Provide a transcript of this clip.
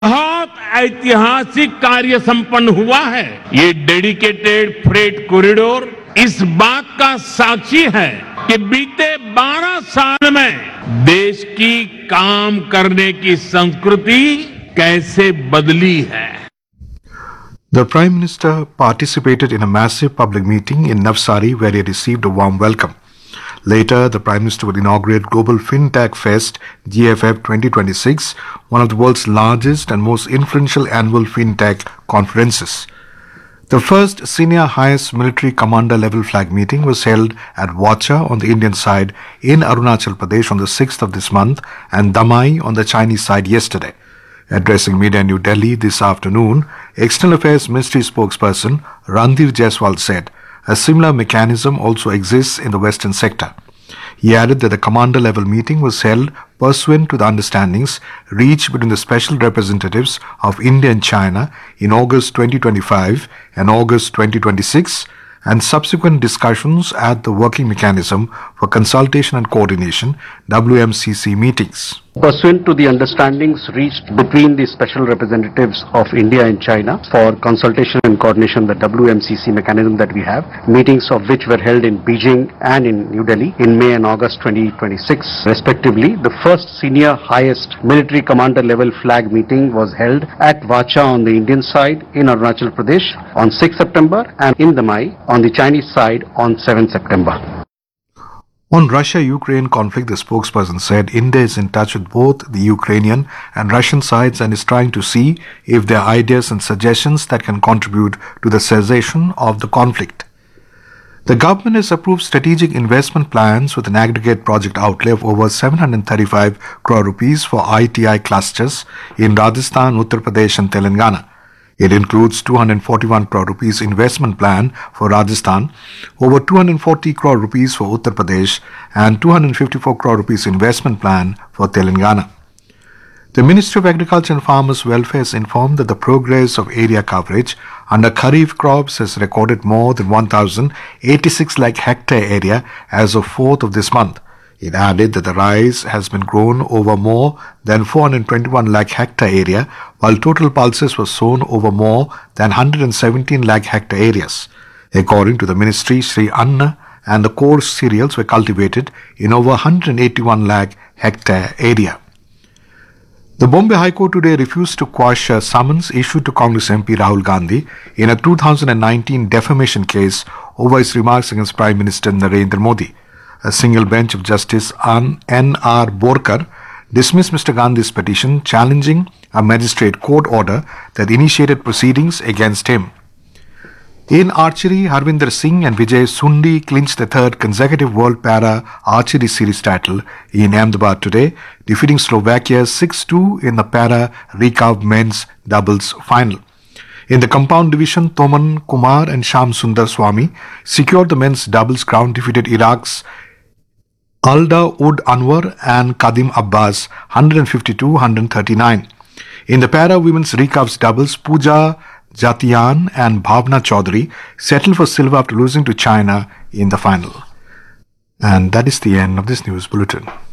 बहुत ऐतिहासिक कार्य संपन्न हुआ है। ये डेडिकेटेड फ्रेट कॉरिडोर इस बात का साक्षी है कि बीते 12 साल में देश की काम करने की संस्कृति कैसे बदली है। The Prime Minister participated in a massive public meeting in Navsari where he received a warm welcome. Later, the Prime Minister will inaugurate Global FinTech Fest GFF 2026, one of the world's largest and most influential annual FinTech conferences. The first senior highest military commander level flag meeting was held at Wacha on the Indian side in Arunachal Pradesh on the 6th of this month and Damai on the Chinese side yesterday. Addressing media in New Delhi this afternoon, External Affairs Ministry spokesperson Randhir Jaiswal said a similar mechanism also exists in the Western sector. He added that the commander-level meeting was held pursuant to the understandings reached between the special representatives of India and China in August 2025 and August 2026 and subsequent discussions at the Working Mechanism for Consultation and Coordination WMCC meetings. Pursuant to the understandings reached between the special representatives of India and China for consultation and coordination, the WMCC mechanism that we have, meetings of which were held in Beijing and in New Delhi in May and August 2026 respectively. The first senior highest military commander level flag meeting was held at Vacha on the Indian side in Arunachal Pradesh on 6 September and in Damai on the Chinese side on 7 September. On Russia-Ukraine conflict, the spokesperson said India is in touch with both the Ukrainian and Russian sides and is trying to see if there are ideas and suggestions that can contribute to the cessation of the conflict. The government has approved strategic investment plans with an aggregate project outlay of over 735 crore rupees for ITI clusters in Rajasthan, Uttar Pradesh and Telangana. It includes 241 crore rupees investment plan for Rajasthan, over 240 crore rupees for Uttar Pradesh and 254 crore rupees investment plan for Telangana. The Ministry of Agriculture and Farmers Welfare has informed that the progress of area coverage under Kharif crops has recorded more than 1,086 lakh hectare area as of 4th of this month. It added that the rice has been grown over more than 421 lakh hectare area, while total pulses were sown over more than 117 lakh hectare areas. According to the ministry, Sri Anna and the coarse cereals were cultivated in over 181 lakh hectare area. The Bombay High Court today refused to quash a summons issued to Congress MP Rahul Gandhi in a 2019 defamation case over his remarks against Prime Minister Narendra Modi. A single bench of Justice N.R. Borkar dismissed Mr. Gandhi's petition challenging a magistrate court order that initiated proceedings against him. In archery, Harvinder Singh and Vijay Sundi clinched the third consecutive World Para Archery Series title in Ahmedabad today, defeating Slovakia 6-2 in the Para Recurve men's doubles final. In the compound division, Toman Kumar and Sham Sundar Swami secured the men's doubles crown, defeated Iraq's Alda Ud Anwar and Kadim Abbas 152-139. In the Para Women's Recurves doubles, Pooja Jatian and Bhavna Chaudhary settled for silver after losing to China in the final. And that is the end of this news bulletin.